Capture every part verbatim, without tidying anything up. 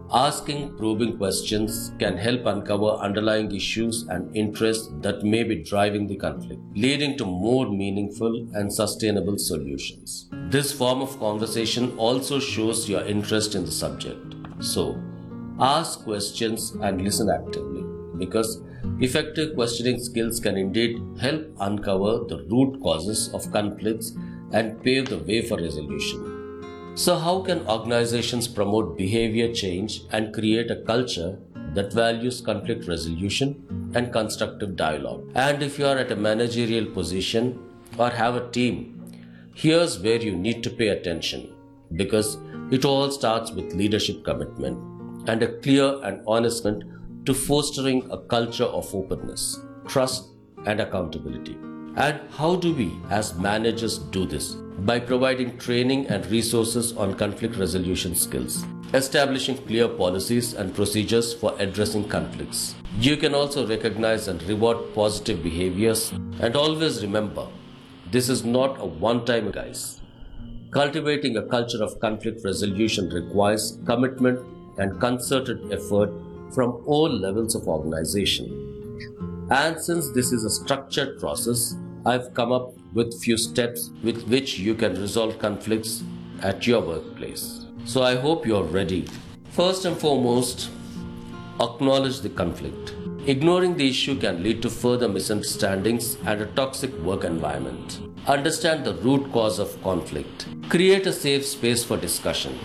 Asking probing questions can help uncover underlying issues and interests that may be driving the conflict, leading to more meaningful and sustainable solutions. This form of conversation also shows your interest in the subject. So, ask questions and listen actively, because effective questioning skills can indeed help uncover the root causes of conflicts and pave the way for resolution. So, how can organizations promote behavior change and create a culture that values conflict resolution and constructive dialogue? And if you are at a managerial position or have a team, here's where you need to pay attention, because it all starts with leadership commitment and a clear and honest commitment to fostering a culture of openness, trust, and accountability. And how do we as managers do this? By providing training and resources on conflict resolution skills, establishing clear policies and procedures for addressing conflicts. You can also recognize and reward positive behaviors, and always remember, this is not a one-time exercise. Cultivating a culture of conflict resolution requires commitment and concerted effort from all levels of organization. And since this is a structured process, I've come up with few steps with which you can resolve conflicts at your workplace. So I hope you're ready. First and foremost, acknowledge the conflict. Ignoring the issue can lead to further misunderstandings and a toxic work environment. Understand the root cause of conflict. Create a safe space for discussion.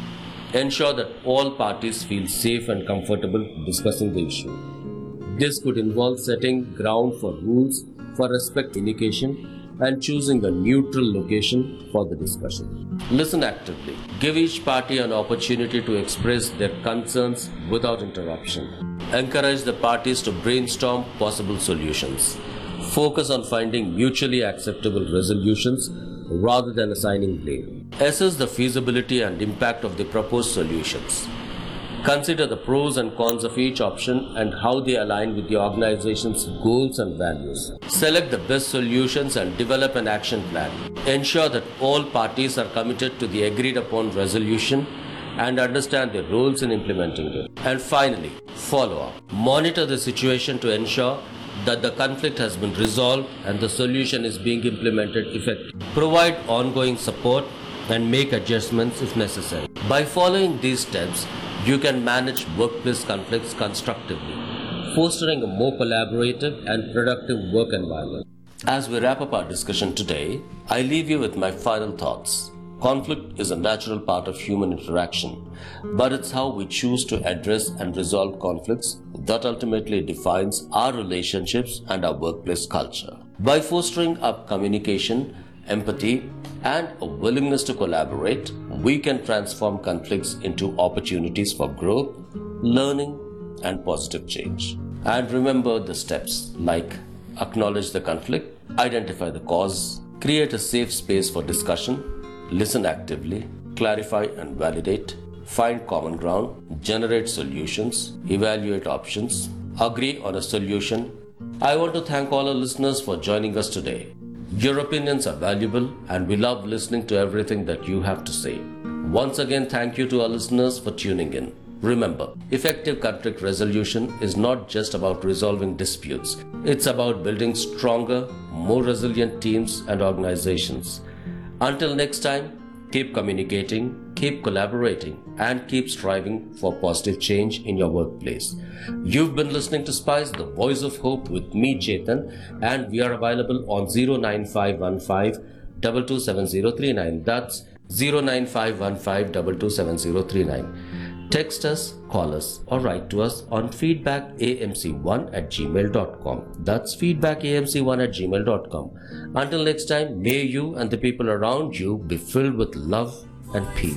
Ensure that all parties feel safe and comfortable discussing the issue. This could involve setting ground for rules for respect communication and choosing a neutral location for the discussion. Listen actively. Give each party an opportunity to express their concerns without interruption. Encourage the parties to brainstorm possible solutions. Focus on finding mutually acceptable resolutions rather than assigning blame. Assess the feasibility and impact of the proposed solutions. Consider the pros and cons of each option and how they align with the organization's goals and values. Select the best solutions and develop an action plan. Ensure that all parties are committed to the agreed upon resolution and understand their roles in implementing it. And finally, follow up. Monitor the situation to ensure that the conflict has been resolved and the solution is being implemented effectively. Provide ongoing support and make adjustments if necessary. By following these steps, you can manage workplace conflicts constructively, fostering a more collaborative and productive work environment. As we wrap up our discussion today, I leave you with my final thoughts. Conflict is a natural part of human interaction, but it's how we choose to address and resolve conflicts that ultimately defines our relationships and our workplace culture. By fostering up communication, empathy, and a willingness to collaborate, we can transform conflicts into opportunities for growth, learning, and positive change. And remember the steps like acknowledge the conflict, identify the cause, create a safe space for discussion, listen actively, clarify and validate, find common ground, generate solutions, evaluate options, agree on a solution. I want to thank all our listeners for joining us today. Your opinions are valuable and we love listening to everything that you have to say. Once again, thank you to our listeners for tuning in. Remember, effective conflict resolution is not just about resolving disputes. It's about building stronger, more resilient teams and organizations. Until next time, keep communicating, keep collaborating, and keep striving for positive change in your workplace. You've been listening to Spice, the voice of hope with me, Chetan, and we are available on zero nine five one five two two seven zero three nine. That's zero nine five one five two two seven zero three nine. Text us, call us, or write to us on feedback a m c one at gmail dot com. That's feedback a m c one at gmail dot com. Until next time, may you and the people around you be filled with love and peace.